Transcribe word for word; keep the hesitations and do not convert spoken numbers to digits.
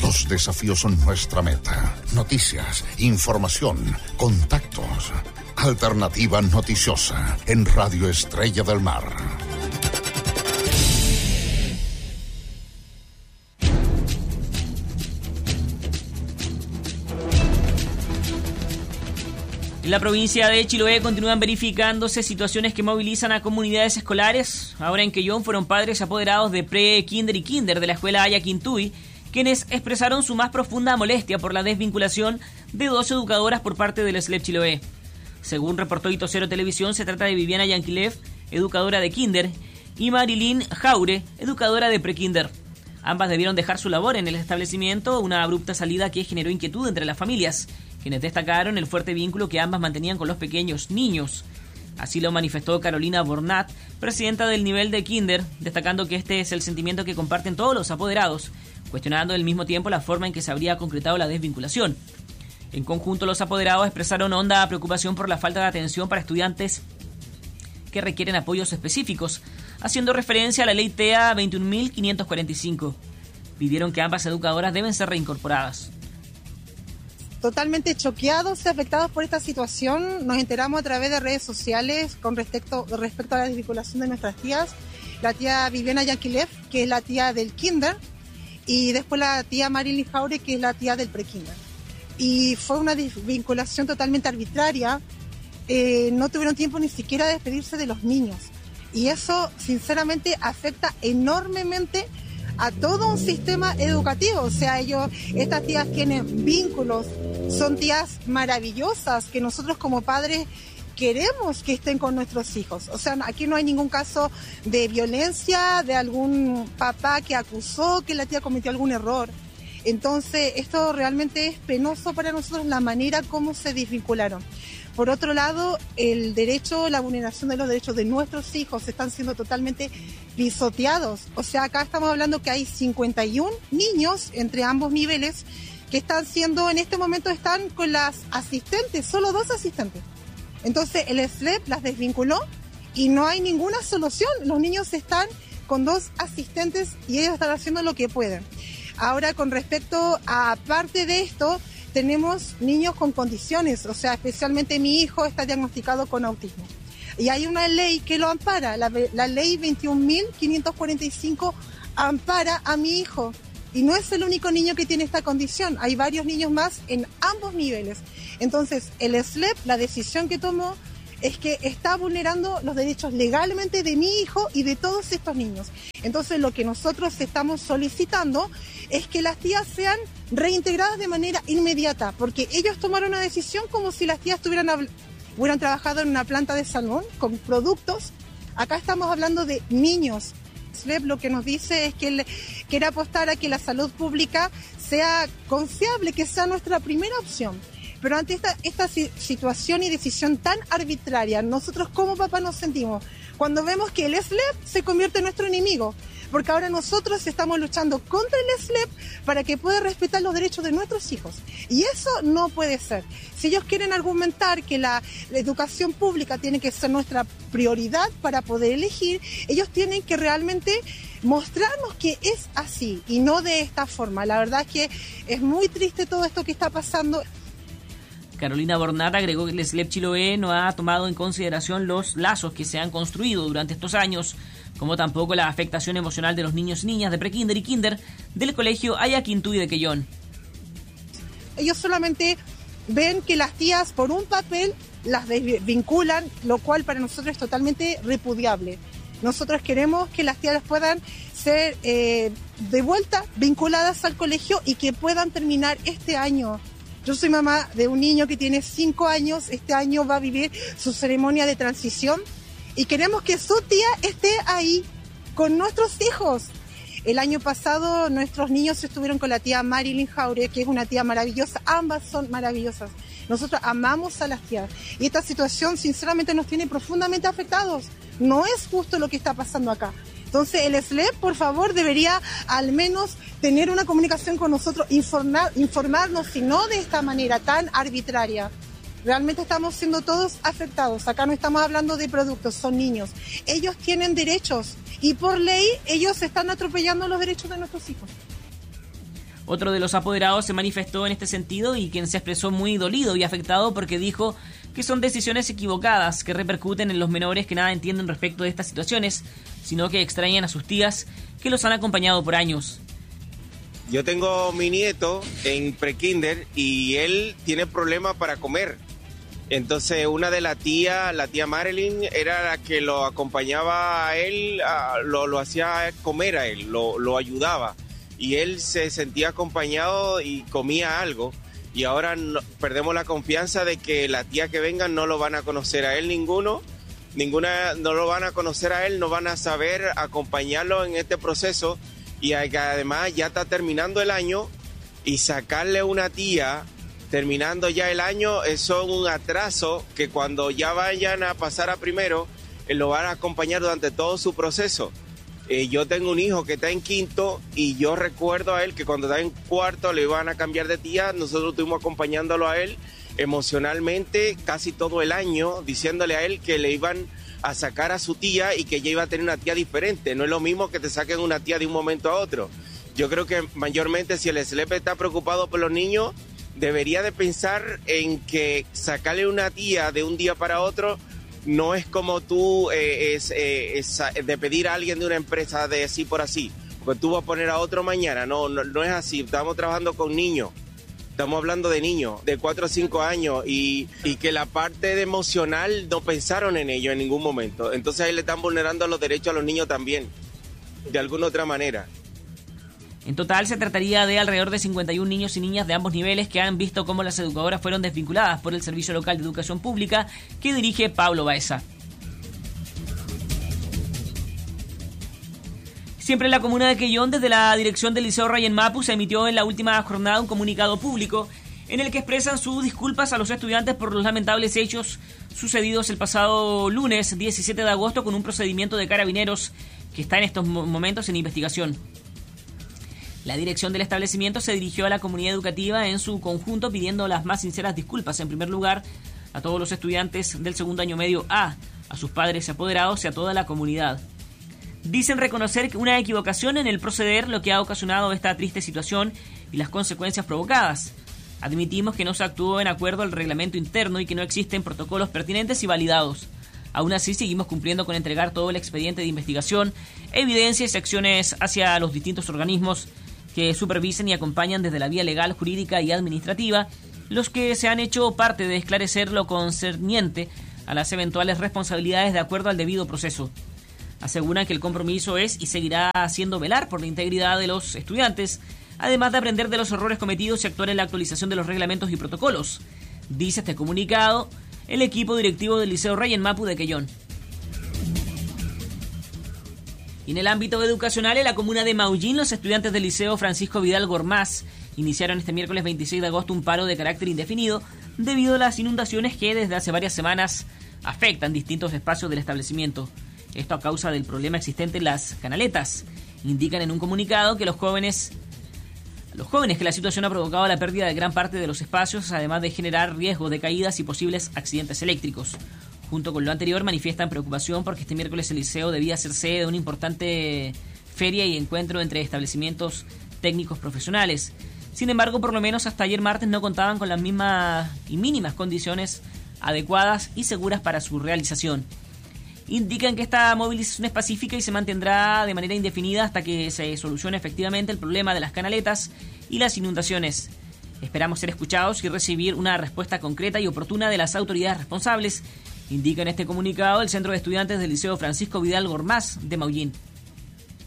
Los desafíos son nuestra meta. Noticias, información, contactos. Alternativa noticiosa en Radio Estrella del Mar. En la provincia de Chiloé continúan verificándose situaciones que movilizan a comunidades escolares. Ahora en Quellón fueron padres apoderados de pre, kinder y kinder de la escuela Aya Quintuy, quienes expresaron su más profunda molestia por la desvinculación de dos educadoras por parte del S L E P Chiloé. Según reportó Hito Cero Televisión, se trata de Viviana Yanquilev, educadora de kinder, y Marilyn Jaure, educadora de pre-kinder. Ambas debieron dejar su labor en el establecimiento, una abrupta salida que generó inquietud entre las familias, quienes destacaron el fuerte vínculo que ambas mantenían con los pequeños niños. Así lo manifestó Carolina Bornat, presidenta del nivel de kinder, destacando que este es el sentimiento que comparten todos los apoderados, cuestionando al mismo tiempo la forma en que se habría concretado la desvinculación. En conjunto, los apoderados expresaron honda preocupación por la falta de atención para estudiantes que requieren apoyos específicos, haciendo referencia a la ley T E A veintiún mil quinientos cuarenta y cinco. Pidieron que ambas educadoras deben ser reincorporadas. Totalmente choqueados y afectados por esta situación. Nos enteramos a través de redes sociales con respecto, respecto a la desvinculación de nuestras tías. La tía Viviana Yanquilev, que es la tía del kinder, y después la tía Marilyn Jaure, que es la tía del prekinder. Y fue una desvinculación totalmente arbitraria. Eh, no tuvieron tiempo ni siquiera de despedirse de los niños. Y eso, sinceramente, afecta enormemente a todo un sistema educativo. O sea, ellos, estas tías tienen vínculos, son tías maravillosas que nosotros como padres queremos que estén con nuestros hijos. O sea, aquí no hay ningún caso de violencia, de algún papá que acusó que la tía cometió algún error. Entonces, esto realmente es penoso para nosotros, la manera como se desvincularon. Por otro lado, el derecho, la vulneración de los derechos de nuestros hijos están siendo totalmente pisoteados. O sea, acá estamos hablando que hay cincuenta y uno niños entre ambos niveles que están siendo, en este momento están con las asistentes, solo dos asistentes. Entonces, el S L E P las desvinculó y no hay ninguna solución. Los niños están con dos asistentes y ellos están haciendo lo que pueden. Ahora, con respecto a parte de esto, tenemos niños con condiciones, o sea, especialmente mi hijo está diagnosticado con autismo. Y hay una ley que lo ampara, la, la ley veintiún mil quinientos cuarenta y cinco ampara a mi hijo. Y no es el único niño que tiene esta condición, hay varios niños más en ambos niveles. Entonces, el S L E P, la decisión que tomó, es que está vulnerando los derechos legalmente de mi hijo y de todos estos niños. Entonces, lo que nosotros estamos solicitando es que las tías sean reintegradas de manera inmediata, porque ellos tomaron una decisión como si las tías tuvieran, hubieran trabajado en una planta de salmón con productos. Acá estamos hablando de niños. S L E P lo que nos dice es que él quiere apostar a que la salud pública sea confiable, que sea nuestra primera opción. Pero ante esta, esta situación y decisión tan arbitraria, nosotros como papá nos sentimos cuando vemos que el S L E P se convierte en nuestro enemigo, porque ahora nosotros estamos luchando contra el S L E P para que pueda respetar los derechos de nuestros hijos. Y eso no puede ser. Si ellos quieren argumentar que la, la educación pública tiene que ser nuestra prioridad para poder elegir, ellos tienen que realmente mostrarnos que es así y no de esta forma. La verdad es que es muy triste todo esto que está pasando. Carolina Bornat agregó que el S L E P Chiloé no ha tomado en consideración los lazos que se han construido durante estos años, como tampoco la afectación emocional de los niños y niñas de prekinder y kinder del colegio Aya Quintuy de Quellón. Ellos solamente ven que las tías por un papel las desvinculan, lo cual para nosotros es totalmente repudiable. Nosotros queremos que las tías puedan ser eh, de vuelta vinculadas al colegio y que puedan terminar este año. Yo soy mamá de un niño que tiene cinco años, este año va a vivir su ceremonia de transición y queremos que su tía esté ahí con nuestros hijos. El año pasado nuestros niños estuvieron con la tía Marilyn Jaure, que es una tía maravillosa, ambas son maravillosas. Nosotros amamos a las tías y esta situación sinceramente nos tiene profundamente afectados. No es justo lo que está pasando acá. Entonces el S L E P, por favor, debería al menos tener una comunicación con nosotros, informar, informarnos, y no de esta manera tan arbitraria. Realmente estamos siendo todos afectados. Acá no estamos hablando de productos, son niños. Ellos tienen derechos y por ley ellos están atropellando los derechos de nuestros hijos. Otro de los apoderados se manifestó en este sentido y quien se expresó muy dolido y afectado porque dijo que son decisiones equivocadas que repercuten en los menores que nada entienden respecto de estas situaciones, sino que extrañan a sus tías que los han acompañado por años. Yo tengo mi nieto en prekinder y él tiene problemas para comer. Entonces una de las tías, la tía Marilyn, era la que lo acompañaba a él, a, lo, lo hacía comer a él, lo, lo ayudaba. Y él se sentía acompañado y comía algo. Y ahora no, perdemos la confianza de que la tía que venga no lo van a conocer a él ninguno. Ninguna, no lo van a conocer a él, no van a saber acompañarlo en este proceso. Y además ya está terminando el año y sacarle una tía terminando ya el año, eso es un atraso que cuando ya vayan a pasar a primero, eh, lo van a acompañar durante todo su proceso. Eh, yo tengo un hijo que está en quinto y yo recuerdo a él que cuando estaba en cuarto le iban a cambiar de tía, nosotros estuvimos acompañándolo a él emocionalmente casi todo el año, diciéndole a él que le iban a sacar a su tía y que ella iba a tener una tía diferente. No es lo mismo que te saquen una tía de un momento a otro. Yo creo que mayormente si el S L P está preocupado por los niños, debería de pensar en que sacarle una tía de un día para otro no es como tú eh, es, eh, es de pedir a alguien de una empresa de así por así, porque tú vas a poner a otro mañana. No, no, no es así. Estamos trabajando con niños. Estamos hablando de niños de cuatro o cinco años y, y que la parte de emocional no pensaron en ello en ningún momento. Entonces ahí le están vulnerando los derechos a los niños también, de alguna otra manera. En total se trataría de alrededor de cincuenta y un niños y niñas de ambos niveles que han visto cómo las educadoras fueron desvinculadas por el Servicio Local de Educación Pública que dirige Pablo Baeza. Siempre en la comuna de Quellón, desde la dirección del Liceo Rayén Mapu, se emitió en la última jornada un comunicado público en el que expresan sus disculpas a los estudiantes por los lamentables hechos sucedidos el pasado lunes diecisiete de agosto con un procedimiento de carabineros que está en estos momentos en investigación. La dirección del establecimiento se dirigió a la comunidad educativa en su conjunto pidiendo las más sinceras disculpas, en primer lugar, a todos los estudiantes del segundo año medio A, a sus padres y apoderados y a toda la comunidad. Dicen reconocer una equivocación en el proceder, lo que ha ocasionado esta triste situación y las consecuencias provocadas. Admitimos que no se actuó en acuerdo al reglamento interno y que no existen protocolos pertinentes y validados. Aún así, seguimos cumpliendo con entregar todo el expediente de investigación, evidencias y acciones hacia los distintos organismos que supervisen y acompañan desde la vía legal, jurídica y administrativa, los que se han hecho parte de esclarecer lo concerniente a las eventuales responsabilidades de acuerdo al debido proceso. Aseguran que el compromiso es y seguirá siendo velar por la integridad de los estudiantes, además de aprender de los errores cometidos y actuar en la actualización de los reglamentos y protocolos. Dice este comunicado el equipo directivo del Liceo Rayén Mapu de Quellón. Y en el ámbito educacional, en la comuna de Maullín, los estudiantes del Liceo Francisco Vidal Gormaz iniciaron este miércoles veintiséis de agosto un paro de carácter indefinido debido a las inundaciones que desde hace varias semanas afectan distintos espacios del establecimiento. Esto a causa del problema existente en las canaletas. Indican en un comunicado que los jóvenes, los jóvenes que la situación ha provocado la pérdida de gran parte de los espacios, además de generar riesgo de caídas y posibles accidentes eléctricos. Junto con lo anterior, manifiestan preocupación porque este miércoles el liceo debía ser sede de una importante feria y encuentro entre establecimientos técnicos profesionales. Sin embargo, por lo menos hasta ayer martes no contaban con las mismas y mínimas condiciones adecuadas y seguras para su realización. Indican que esta movilización es pacífica y se mantendrá de manera indefinida hasta que se solucione efectivamente el problema de las canaletas y las inundaciones. Esperamos ser escuchados y recibir una respuesta concreta y oportuna de las autoridades responsables, indica en este comunicado el Centro de Estudiantes del Liceo Francisco Vidal Gormaz de Maullín.